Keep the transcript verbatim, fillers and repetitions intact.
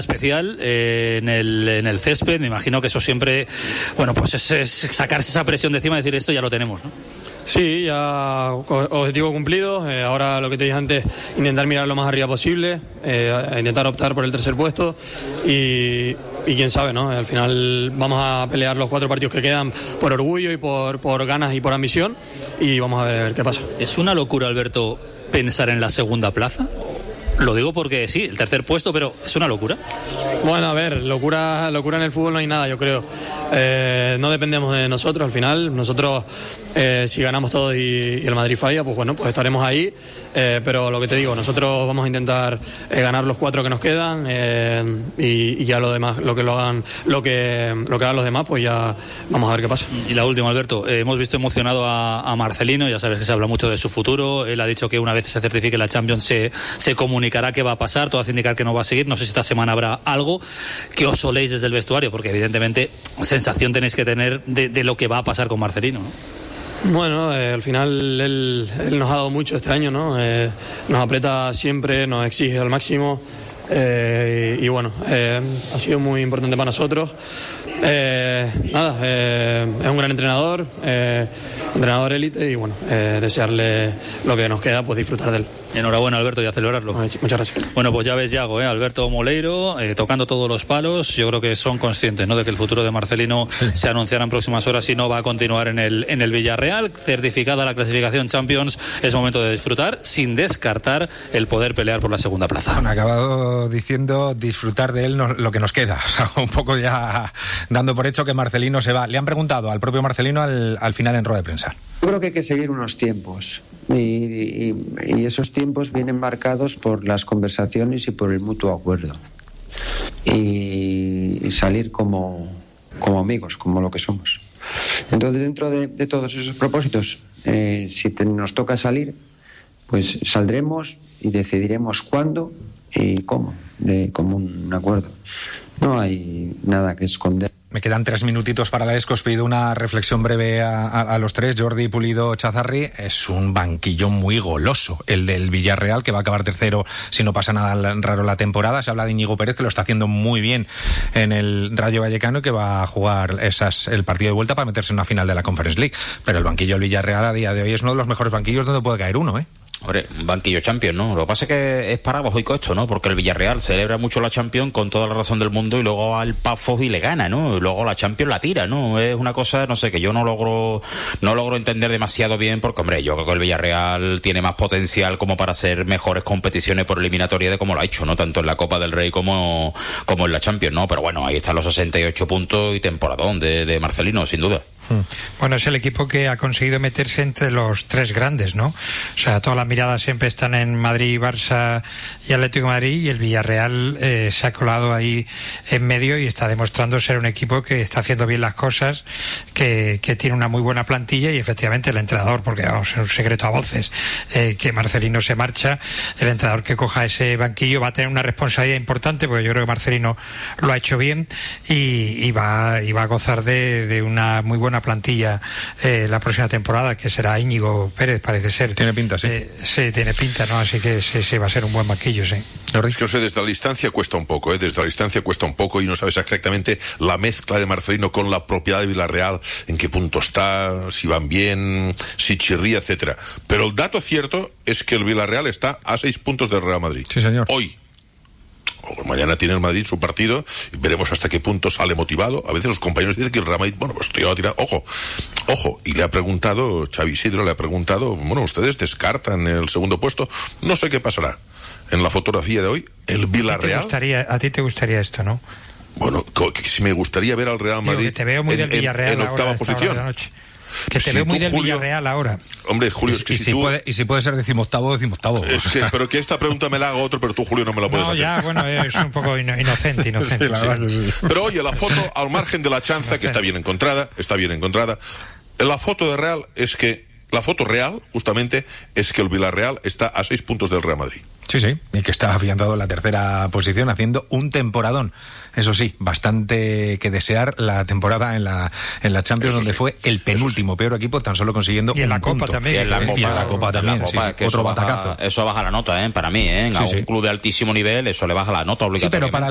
especial eh, en el en el césped. Me imagino que eso siempre, bueno, pues es, es sacarse esa presión de encima y decir esto ya lo tenemos, ¿no? Sí, ya objetivo cumplido. Eh, ahora lo que te dije antes, intentar mirar lo más arriba posible, eh, intentar optar por el tercer puesto y, y quién sabe, ¿no? Al final vamos a pelear los cuatro partidos que quedan por orgullo y por, por ganas y por ambición y vamos a ver, a ver qué pasa. ¿Es una locura, Alberto, pensar en la segunda plaza? Lo digo porque sí, el tercer puesto, pero es una locura. Bueno, a ver, locura, locura en el fútbol no hay nada, yo creo. Eh, no dependemos de nosotros al final. Nosotros, eh, si ganamos todos y, y el Madrid falla, pues bueno, pues estaremos ahí. Eh, pero lo que te digo, nosotros vamos a intentar eh, ganar los cuatro que nos quedan eh, y, y ya lo demás, lo que lo hagan, lo que lo que hagan los demás, pues ya vamos a ver qué pasa. Y la última, Alberto, eh, hemos visto emocionado a, a Marcelino. Ya sabes que se habla mucho de su futuro. Él ha dicho que una vez se certifique la Champions se, se comunicará qué va a pasar. Todo hace indicar que no va a seguir. No sé si esta semana habrá algo que os soléis desde el vestuario, porque evidentemente sensación tenéis que tener de, de lo que va a pasar con Marcelino, ¿no? Bueno, eh, al final él, él nos ha dado mucho este año, ¿no? Eh, nos aprieta siempre, nos exige al máximo eh, y, y bueno, eh, ha sido muy importante para nosotros. Eh, nada, eh, es un gran entrenador, eh, entrenador élite y bueno, eh, desearle lo que nos queda, pues disfrutar de él. Enhorabuena, Alberto, y a celebrarlo. Muchas gracias. Bueno, pues ya ves, Yago, ¿eh? Alberto Moleiro, eh, tocando todos los palos. Yo creo que son conscientes, ¿no?, de que el futuro de Marcelino sí. se anunciará en próximas horas y no va a continuar en el, en el Villarreal. Certificada la clasificación Champions, es momento de disfrutar, sin descartar el poder pelear por la segunda plaza. Han acabado diciendo disfrutar de él no, lo que nos queda. O sea, un poco ya dando por hecho que Marcelino se va. Le han preguntado al propio Marcelino al, al final en rueda de prensa. Yo creo que hay que seguir unos tiempos y, y, y esos tiempos vienen marcados por las conversaciones y por el mutuo acuerdo y, y salir como, como amigos, como lo que somos. Entonces, dentro de, de todos esos propósitos, eh, si te, nos toca salir, pues saldremos y decidiremos cuándo y cómo, de común acuerdo. No hay nada que esconder. Me quedan tres minutitos para la ESCO. Os pido una reflexión breve a, a, a los tres. Jordi, Pulido, Chazarri. Es un banquillo muy goloso el del Villarreal, que va a acabar tercero si no pasa nada raro la temporada. Se habla de Íñigo Pérez, que lo está haciendo muy bien en el Rayo Vallecano y que va a jugar esas, el partido de vuelta para meterse en una final de la Conference League. Pero el banquillo del Villarreal a día de hoy es uno de los mejores banquillos donde puede caer uno, ¿eh? Hombre, un banquillo Champions, ¿no? Lo que pasa es que es paradójico esto, ¿no? Porque el Villarreal celebra mucho la Champions con toda la razón del mundo y luego al Pafos y le gana, ¿no? Y luego la Champions la tira, ¿no? Es una cosa, no sé, que yo no logro no logro entender demasiado bien porque, hombre, yo creo que el Villarreal tiene más potencial como para hacer mejores competiciones por eliminatoria de como lo ha hecho, ¿no? Tanto en la Copa del Rey como, como en la Champions, ¿no? Pero bueno, ahí están los sesenta y ocho puntos y temporadón de, de Marcelino, sin duda. Bueno, es el equipo que ha conseguido meterse entre los tres grandes, ¿no? O sea, todas las miradas siempre están en Madrid, Barça y Atlético de Madrid, y el Villarreal eh, se ha colado ahí en medio y está demostrando ser un equipo que está haciendo bien las cosas, que, que tiene una muy buena plantilla y efectivamente el entrenador, porque vamos, es un secreto a voces, eh, que Marcelino se marcha, el entrenador que coja ese banquillo va a tener una responsabilidad importante, porque yo creo que Marcelino lo ha hecho bien y, y, va, y va a gozar de, de una muy buena plantilla eh, la próxima temporada, que será Íñigo Pérez, parece ser. Tiene pinta, sí. Eh, sí, tiene pinta, ¿no? Así que sí, sí, va a ser un buen banquillo, sí. Es que no sé, desde la distancia cuesta un poco, ¿eh? Desde la distancia cuesta un poco y no sabes exactamente la mezcla de Marcelino con la propiedad de Villarreal, en qué punto está, si van bien, si chirría, etcétera. Pero el dato cierto es que el Villarreal está a seis puntos del Real Madrid. Sí, señor. Hoy. Mañana tiene el Madrid su partido y veremos hasta qué punto sale motivado. A veces los compañeros dicen que el Real Madrid, bueno, pues estoy a tirar, ojo, ojo, y le ha preguntado, Xavi Isidro le ha preguntado, bueno, ¿ustedes descartan el segundo puesto? No sé qué pasará. En la fotografía de hoy, el Villarreal... ¿A ti te gustaría, a ti te gustaría esto, no? Bueno, que si me gustaría ver al Real Madrid... Digo, que te veo muy en, del Villarreal en, en octava ahora, posición. Que te si veo muy tú, del Julio, Villarreal ahora. Hombre, Julio, es que y, si, si tú... puede, y si puede ser decimoctavo, decimoctavo. Es que, pero que esta pregunta me la haga otro, pero tú, Julio, no me la puedes no, hacer. No, ya, bueno, es un poco ino- inocente, inocente. Sí, sí. Sí. Pero oye, la foto, al margen de la chanza, que está bien encontrada, está bien encontrada, la foto de Real es que, la foto real, justamente, es que el Villarreal está a seis puntos del Real Madrid. Sí, sí, y que está afianzado en la tercera posición, haciendo un temporadón. Eso sí, bastante que desear la temporada en la en la Champions, donde sí. fue el penúltimo sí. peor equipo, tan solo consiguiendo y en un la Copa punto. también. Y en la Copa, y en la Copa también, la Copa, sí, que otro eso batacazo. Baja, eso baja la nota, ¿eh? Para mí, ¿eh? A sí, un sí. club de altísimo nivel, eso le baja la nota obligatoriamente. Sí, pero para